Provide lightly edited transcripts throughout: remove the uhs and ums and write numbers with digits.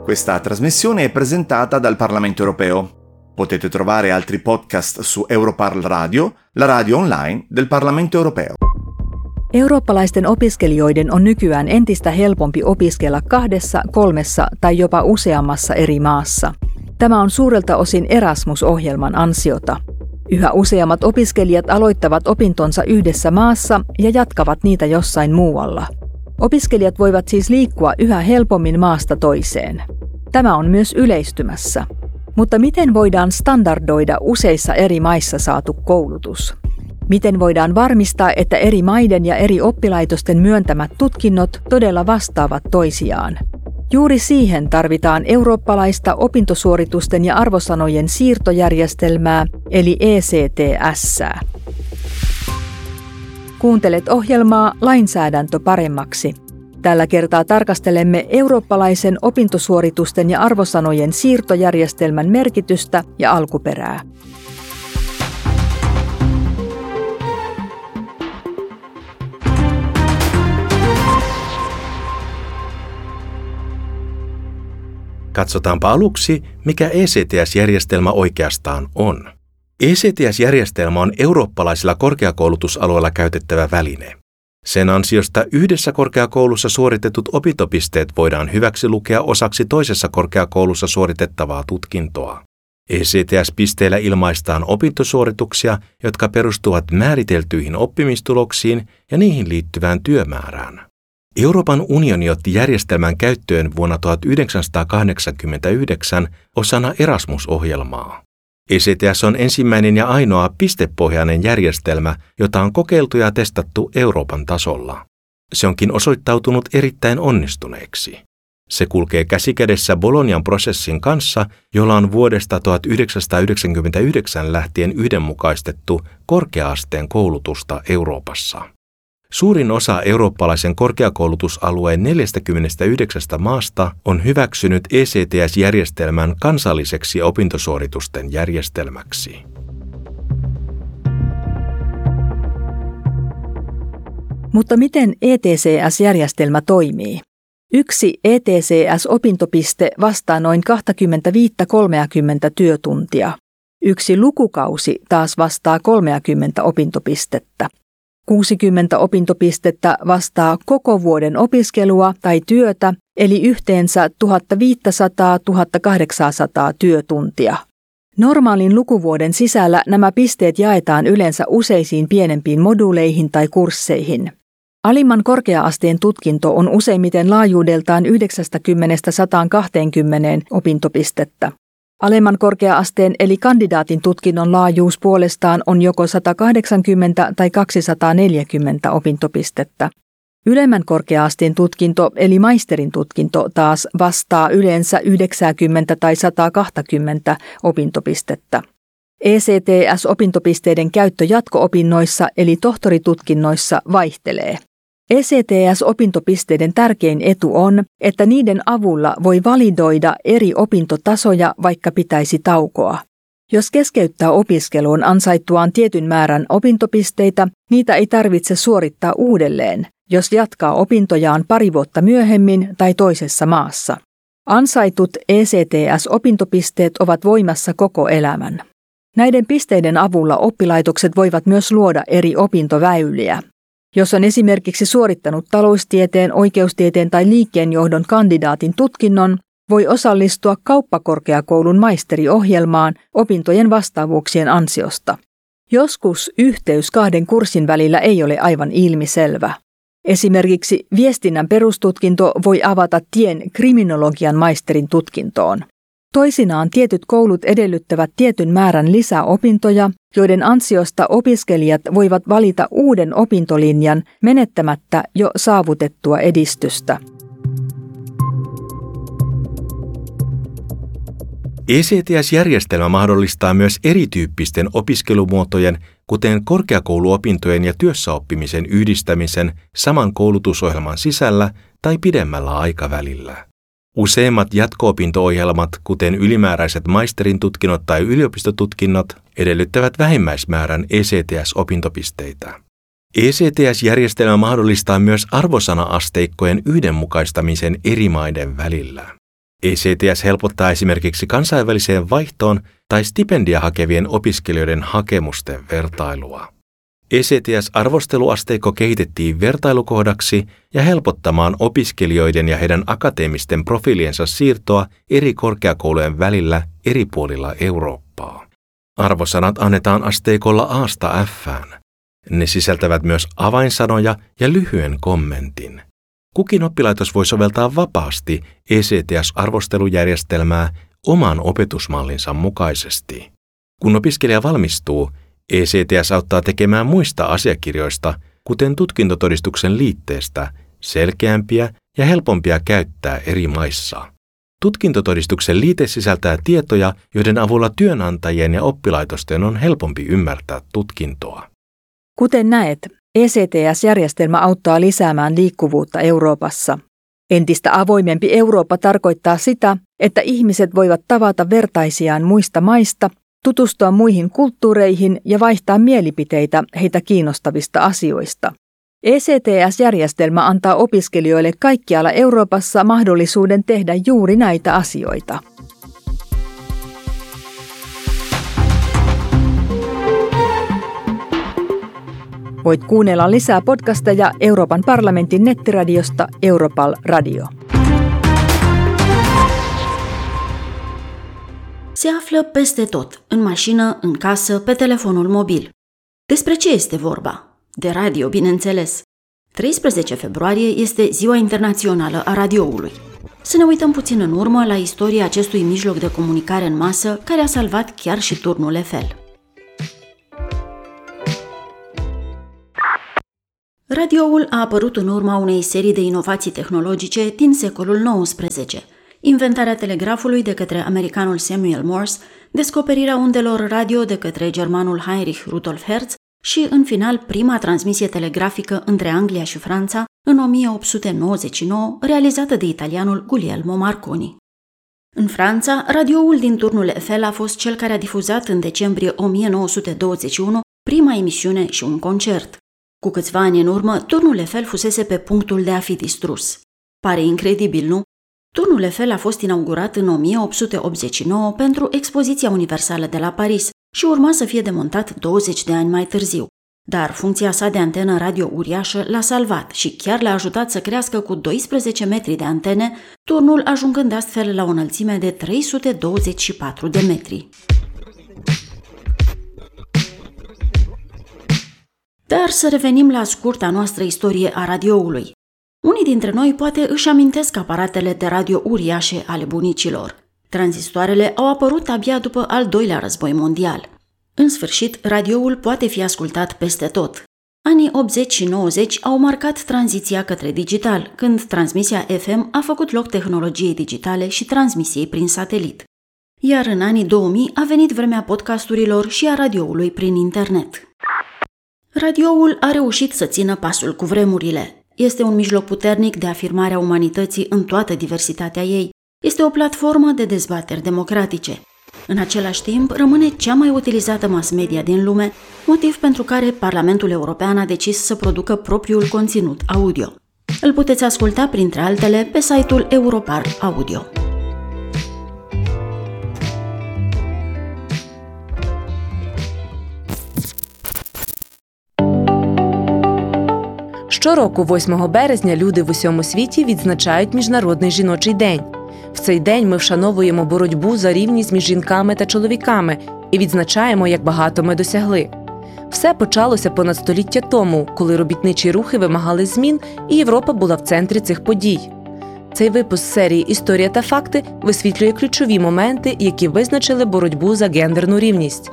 Questa trasmissione è presentata dal Parlamento Europeo. Potete trovare altri podcast su Europarl Radio, la radio online del Parlamento Europeo. Eurooppalaisten opiskelijoiden on nykyään entistä helpompi opiskella 2, 3 tai jopa useammassa eri maassa. Tämä on suurelta osin Erasmus-ohjelman ansiota. Yhä useammat opiskelijat aloittavat opintonsa yhdessä maassa ja jatkavat niitä jossain muualla. Opiskelijat voivat siis liikkua yhä helpommin maasta toiseen. Tämä on myös yleistymässä. Mutta miten voidaan standardoida useissa eri maissa saatu koulutus? Miten voidaan varmistaa, että eri maiden ja eri oppilaitosten myöntämät tutkinnot todella vastaavat toisiaan? Juuri siihen tarvitaan eurooppalaista opintosuoritusten ja arvosanojen siirtojärjestelmää, eli ECTS:ää. Kuuntelet ohjelmaa Lainsäädäntö paremmaksi. Tällä kertaa tarkastelemme eurooppalaisen opintosuoritusten ja arvosanojen siirtojärjestelmän merkitystä ja alkuperää. Katsotaanpa aluksi, mikä ECTS-järjestelmä oikeastaan on. ECTS-järjestelmä on eurooppalaisilla korkeakoulutusalueilla käytettävä väline. Sen ansiosta yhdessä korkeakoulussa suoritetut opintopisteet voidaan hyväksi lukea osaksi toisessa korkeakoulussa suoritettavaa tutkintoa. ECTS-pisteillä ilmaistaan opintosuorituksia, jotka perustuvat määriteltyihin oppimistuloksiin ja niihin liittyvään työmäärään. Euroopan unioni otti järjestelmän käyttöön vuonna 1989 osana Erasmus-ohjelmaa. ECTS on ensimmäinen ja ainoa pistepohjainen järjestelmä, jota on kokeiltu ja testattu Euroopan tasolla. Se onkin osoittautunut erittäin onnistuneeksi. Se kulkee käsikädessä Bolognan prosessin kanssa, jolla on vuodesta 1999 lähtien yhdenmukaistettu korkea-asteen koulutusta Euroopassa. Suurin osa eurooppalaisen korkeakoulutusalueen 49 maasta on hyväksynyt ECTS-järjestelmän kansalliseksi opintosuoritusten järjestelmäksi. Mutta miten ECTS-järjestelmä toimii? Yksi ECTS-opintopiste vastaa noin 25-30 työtuntia. Yksi lukukausi taas vastaa 30 opintopistettä. 60 opintopistettä vastaa koko vuoden opiskelua tai työtä, eli yhteensä 1500-1800 työtuntia. Normaalin lukuvuoden sisällä nämä pisteet jaetaan yleensä useisiin pienempiin moduuleihin tai kursseihin. Alimman korkea-asteen tutkinto on useimmiten laajuudeltaan 90-120 opintopistettä. Alemman korkea-asteen eli kandidaatin tutkinnon laajuus puolestaan on joko 180 tai 240 opintopistettä. Ylemmän korkea-asteen tutkinto eli maisterin tutkinto taas vastaa yleensä 90 tai 120 opintopistettä. ECTS-opintopisteiden käyttö jatko-opinnoissa eli tohtoritutkinnoissa vaihtelee. ECTS-opintopisteiden tärkein etu on, että niiden avulla voi validoida eri opintotasoja, vaikka pitäisi taukoa. Jos keskeyttää opiskeluun ansaittuaan tietyn määrän opintopisteitä, niitä ei tarvitse suorittaa uudelleen, jos jatkaa opintojaan pari vuotta myöhemmin tai toisessa maassa. Ansaitut ECTS-opintopisteet ovat voimassa koko elämän. Näiden pisteiden avulla oppilaitokset voivat myös luoda eri opintoväyliä. Jos on esimerkiksi suorittanut taloustieteen, oikeustieteen tai liikkeenjohdon kandidaatin tutkinnon, voi osallistua kauppakorkeakoulun maisteriohjelmaan opintojen vastaavuuksien ansiosta. Joskus yhteys kahden kurssin välillä ei ole aivan ilmiselvä. Esimerkiksi viestinnän perustutkinto voi avata tien kriminologian maisterin tutkintoon. Toisinaan tietyt koulut edellyttävät tietyn määrän lisäopintoja, joiden ansiosta opiskelijat voivat valita uuden opintolinjan menettämättä jo saavutettua edistystä. ECTS-järjestelmä mahdollistaa myös erityyppisten opiskelumuotojen, kuten korkeakouluopintojen ja työssäoppimisen yhdistämisen saman koulutusohjelman sisällä tai pidemmällä aikavälillä. Useimmat jatko-opinto-ohjelmat, kuten ylimääräiset maisterin tutkinnot tai yliopistotutkinnot, edellyttävät vähimmäismäärän ECTS-opintopisteitä. ECTS-järjestelmä mahdollistaa myös arvosana-asteikkojen yhdenmukaistamisen eri maiden välillä. ECTS helpottaa esimerkiksi kansainväliseen vaihtoon tai stipendia hakevien opiskelijoiden hakemusten vertailua. ECTS-arvosteluasteikko kehitettiin vertailukohdaksi ja helpottamaan opiskelijoiden ja heidän akateemisten profiiliensa siirtoa eri korkeakoulujen välillä eri puolilla Eurooppaa. Arvosanat annetaan asteikolla A:sta F:ään. Ne sisältävät myös avainsanoja ja lyhyen kommentin. Kukin oppilaitos voi soveltaa vapaasti ECTS-arvostelujärjestelmää oman opetusmallinsa mukaisesti. Kun opiskelija valmistuu, ECTS auttaa tekemään muista asiakirjoista, kuten tutkintotodistuksen liitteestä, selkeämpiä ja helpompia käyttää eri maissa. Tutkintotodistuksen liite sisältää tietoja, joiden avulla työnantajien ja oppilaitosten on helpompi ymmärtää tutkintoa. Kuten näet, ECTS-järjestelmä auttaa lisäämään liikkuvuutta Euroopassa. Entistä avoimempi Eurooppa tarkoittaa sitä, että ihmiset voivat tavata vertaisiaan muista maista, tutustua muihin kulttuureihin ja vaihtaa mielipiteitä heitä kiinnostavista asioista. ECTS-järjestelmä antaa opiskelijoille kaikkialla Euroopassa mahdollisuuden tehdä juuri näitä asioita. Voit kuunnella lisää podcasteja Euroopan parlamentin nettiradiosta Europal Radio. Se află peste tot, în mașină, în casă, pe telefonul mobil. Despre ce este vorba? De radio, bineînțeles. 13 februarie este Ziua Internațională a Radioului. Să ne uităm puțin în urmă la istoria acestui mijloc de comunicare în masă care a salvat chiar și turnul Eiffel. Radioul a apărut în urma unei serii de inovații tehnologice din secolul XIX. Inventarea telegrafului de către americanul Samuel Morse, descoperirea undelor radio de către germanul Heinrich Rudolf Hertz și, în final, prima transmisie telegrafică între Anglia și Franța în 1899, realizată de italianul Guglielmo Marconi. În Franța, radioul din turnul Eiffel a fost cel care a difuzat în decembrie 1921 prima emisiune și un concert. Cu câțiva ani în urmă, turnul Eiffel fusese pe punctul de a fi distrus. Pare incredibil, nu? Turnul Eiffel a fost inaugurat în 1889 pentru Expoziția Universală de la Paris și urma să fie demontat 20 de ani mai târziu. Dar funcția sa de antenă radio uriașă l-a salvat și chiar l-a ajutat să crească cu 12 metri de antene, turnul ajungând astfel la o înălțime de 324 de metri. Dar să revenim la scurta noastră istorie a radioului. Unii dintre noi poate își amintesc aparatele de radio uriașe ale bunicilor. Tranzistoarele au apărut abia după al doilea război mondial. În sfârșit, radioul poate fi ascultat peste tot. Anii 80 și 90 au marcat tranziția către digital, când transmisia FM a făcut loc tehnologiei digitale și transmisiei prin satelit. Iar în anii 2000 a venit vremea podcasturilor și a radioului prin internet. Radioul a reușit să țină pasul cu vremurile. Este un mijloc puternic de afirmare a umanității în toată diversitatea ei. Este o platformă de dezbateri democratice. În același timp, rămâne cea mai utilizată mass media din lume, motiv pentru care Parlamentul European a decis să producă propriul conținut audio. Îl puteți asculta, printre altele, pe site-ul Europarl Audio. Щороку, 8 березня, люди в усьому світі відзначають Міжнародний жіночий день. В цей день ми вшановуємо боротьбу за рівність між жінками та чоловіками і відзначаємо, як багато ми досягли. Все почалося понад століття тому, коли робітничі рухи вимагали змін, і Європа була в центрі цих подій. Цей випуск серії «Історія та факти» висвітлює ключові моменти, які визначили боротьбу за гендерну рівність.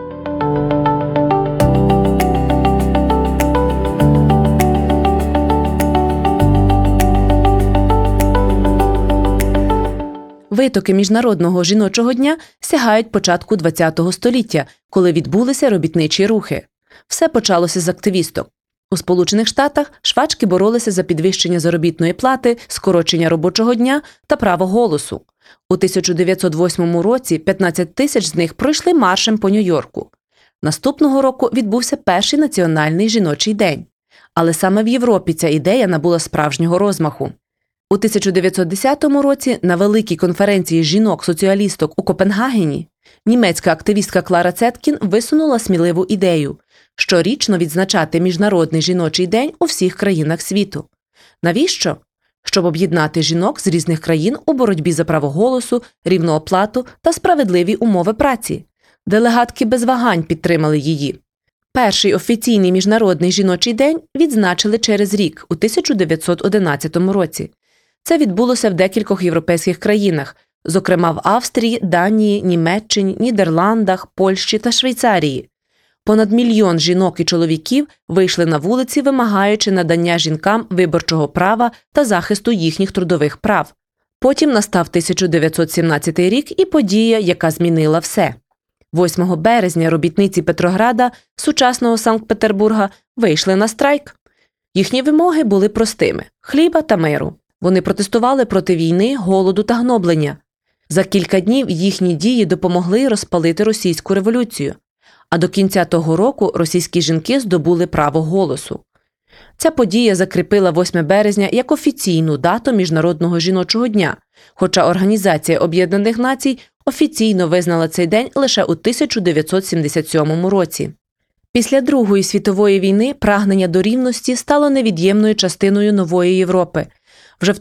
Витоки Міжнародного жіночого дня сягають початку ХХ століття, коли відбулися робітничі рухи. Все почалося з активісток. У Сполучених Штатах швачки боролися за підвищення заробітної плати, скорочення робочого дня та право голосу. У 1908 році 15 тисяч з них пройшли маршем по Нью-Йорку. Наступного року відбувся перший національний жіночий день. Але саме в Європі ця ідея набула справжнього розмаху. У 1910 році на Великій конференції жінок-соціалісток у Копенгагені німецька активістка Клара Цеткін висунула сміливу ідею – щорічно відзначати Міжнародний жіночий день у всіх країнах світу. Навіщо? Щоб об'єднати жінок з різних країн у боротьбі за право голосу, рівну оплату та справедливі умови праці. Делегатки без вагань підтримали її. Перший офіційний Міжнародний жіночий день відзначили через рік, у 1911 році. Це відбулося в декількох європейських країнах, зокрема в Австрії, Данії, Німеччині, Нідерландах, Польщі та Швейцарії. Понад 1 мільйон жінок і чоловіків вийшли на вулиці, вимагаючи надання жінкам виборчого права та захисту їхніх трудових прав. Потім настав 1917 рік і подія, яка змінила все. 8 березня робітниці Петрограда, сучасного Санкт-Петербурга, вийшли на страйк. Їхні вимоги були простими – хліба та миру. Вони протестували проти війни, голоду та гноблення. За кілька днів їхні дії допомогли розпалити російську революцію. А до кінця того року російські жінки здобули право голосу. Ця подія закріпила 8 березня як офіційну дату Міжнародного жіночого дня, хоча Організація Об'єднаних Націй офіційно визнала цей день лише у 1977 році. Після Другої світової війни прагнення до рівності стало невід'ємною частиною нової Європи. Вже в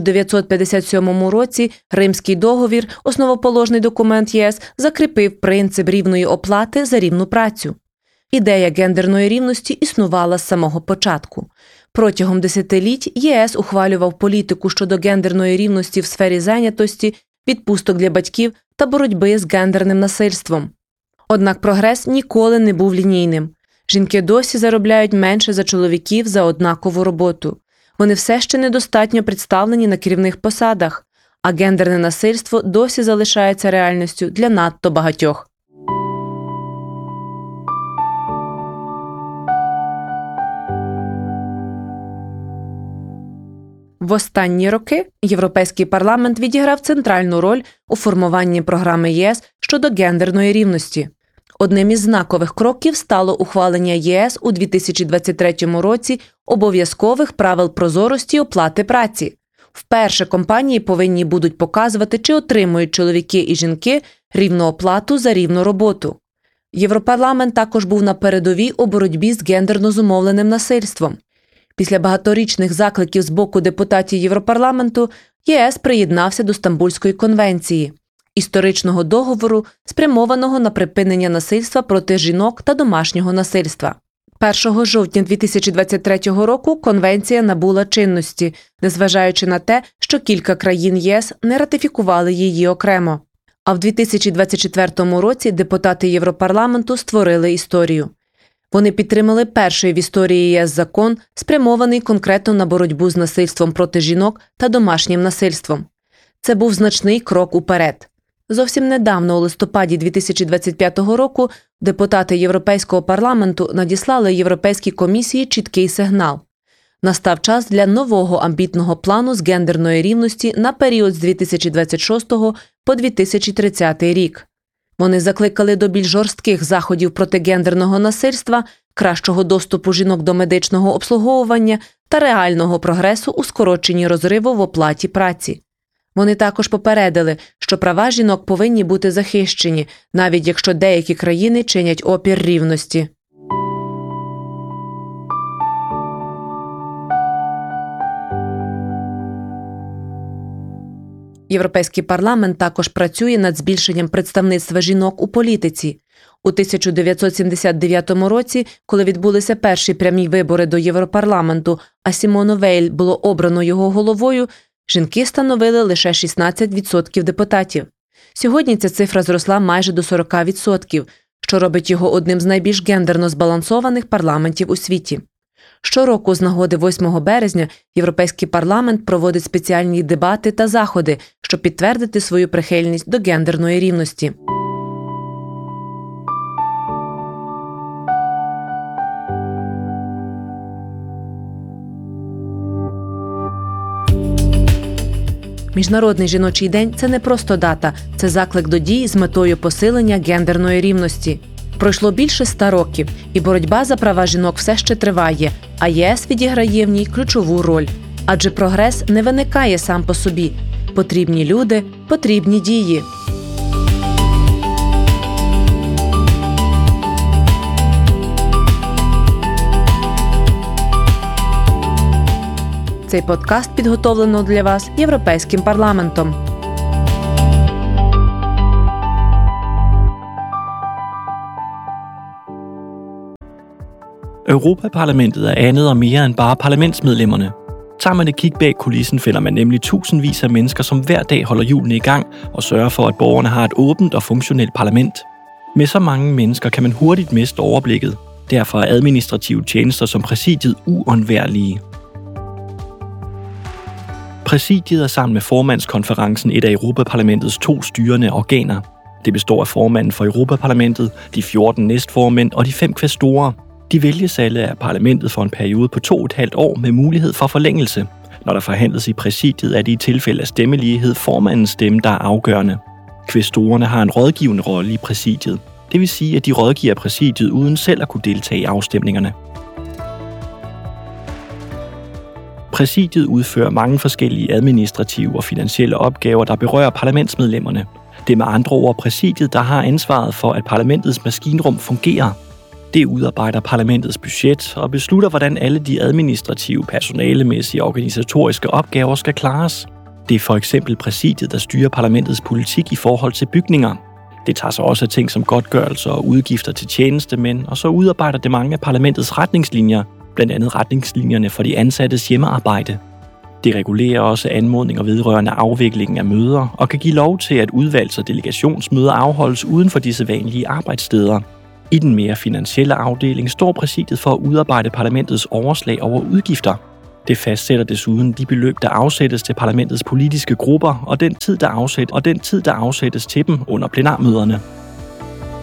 1957 році Римський договір, основоположний документ ЄС, закріпив принцип рівної оплати за рівну працю. Ідея гендерної рівності існувала з самого початку. Протягом десятиліть ЄС ухвалював політику щодо гендерної рівності в сфері зайнятості, відпусток для батьків та боротьби з гендерним насильством. Однак прогрес ніколи не був лінійним. Жінки досі заробляють менше за чоловіків за однакову роботу. Вони все ще недостатньо представлені на керівних посадах, а гендерне насильство досі залишається реальністю для надто багатьох. В останні роки Європейський парламент відіграв центральну роль у формуванні програми ЄС щодо гендерної рівності. Одним із знакових кроків стало ухвалення ЄС у 2023 році обов'язкових правил прозорості оплати праці. Вперше компанії повинні будуть показувати, чи отримують чоловіки і жінки рівну оплату за рівну роботу. Європарламент також був на передовій у боротьбі з гендерно зумовленим насильством. Після багаторічних закликів з боку депутатів Європарламенту ЄС приєднався до Стамбульської конвенції – історичного договору, спрямованого на припинення насильства проти жінок та домашнього насильства. 1 жовтня 2023 року конвенція набула чинності, незважаючи на те, що кілька країн ЄС не ратифікували її окремо. А в 2024 році депутати Європарламенту створили історію. Вони підтримали перший в історії ЄС закон, спрямований конкретно на боротьбу з насильством проти жінок та домашнім насильством. Це був значний крок уперед. Зовсім недавно, у листопаді 2025 року, депутати Європейського парламенту надіслали Європейській комісії чіткий сигнал. Настав час для нового амбітного плану з гендерної рівності на період з 2026 по 2030 рік. Вони закликали до більш жорстких заходів проти гендерного насильства, кращого доступу жінок до медичного обслуговування та реального прогресу у скороченні розриву в оплаті праці. Вони також попередили, що права жінок повинні бути захищені, навіть якщо деякі країни чинять опір рівності. Європейський парламент також працює над збільшенням представництва жінок у політиці. У 1979 році, коли відбулися перші прямі вибори до Європарламенту, а Сімону Вейль було обрано його головою, жінки становили лише 16% депутатів. Сьогодні ця цифра зросла майже до 40%, що робить його одним з найбільш гендерно збалансованих парламентів у світі. Щороку з нагоди 8 березня Європейський парламент проводить спеціальні дебати та заходи, щоб підтвердити свою прихильність до гендерної рівності. Міжнародний жіночий день – це не просто дата, це заклик до дій з метою посилення гендерної рівності. Пройшло більше 100 років, і боротьба за права жінок все ще триває, а ЄС відіграє в ній ключову роль. Адже прогрес не виникає сам по собі. Потрібні люди, потрібні дії. Цей подкаст підготовлено для вас Європейським парламентом. Europaparlamentet er andet og mere end bare parlamentsmedlemmerne. Tager man et kig bag kulissen, finder man nemlig tusindvis af mennesker, som hver dag holder hjulene i gang og sørger for, at borgerne har et åbent og funktionelt parlament. Med så mange mennesker kan man hurtigt miste overblikket. Derfor er administrative tjenester som præsidiet uundværlige. Præsidiet er sammen med formandskonferencen et af Europaparlamentets 2 styrende organer. Det består af formanden for Europaparlamentet, de 14 næstformænd og de 5 kvæstorer. De vælges alle af parlamentet for en periode på 2,5 år med mulighed for forlængelse. Når der forhandles i præsidiet, er det i tilfælde af stemmelighed formandens stemme, der er afgørende. Kvæstorerne har en rådgivende rolle i præsidiet. Det vil sige, at de rådgiver præsidiet uden selv at kunne deltage i afstemningerne. Præsidiet udfører mange forskellige administrative og finansielle opgaver, der berører parlamentsmedlemmerne. Det er med andre ord præsidiet, der har ansvaret for, at parlamentets maskinrum fungerer. Det udarbejder parlamentets budget og beslutter, hvordan alle de administrative, personalemæssige og organisatoriske opgaver skal klares. Det er for eksempel præsidiet, der styrer parlamentets politik i forhold til bygninger. Det tager sig også af ting som godtgørelser og udgifter til tjenestemænd, og så udarbejder det mange af parlamentets retningslinjer, blandt andet retningslinjerne for de ansattes hjemmearbejde. Det regulerer også anmodninger vedrørende afviklingen af møder og kan give lov til, at udvalgs- og delegationsmøder afholdes uden for disse vanlige arbejdssteder. I den mere finansielle afdeling står præsidiet for at udarbejde parlamentets overslag over udgifter. Det fastsætter desuden de beløb, der afsættes til parlamentets politiske grupper og den tid, der afsættes til dem under plenarmøderne.